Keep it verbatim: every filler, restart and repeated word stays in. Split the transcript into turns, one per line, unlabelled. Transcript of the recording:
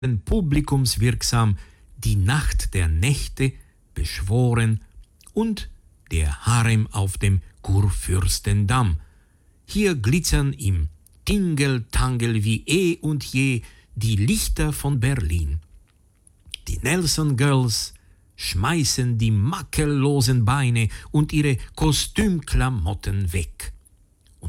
publikumswirksam die Nacht der Nächte beschworen und der Harem auf dem Kurfürstendamm. Hier glitzern im Tingeltangel wie eh und je die Lichter von Berlin. Die Nelson Girls schmeißen die makellosen Beine und ihre Kostümklamotten weg.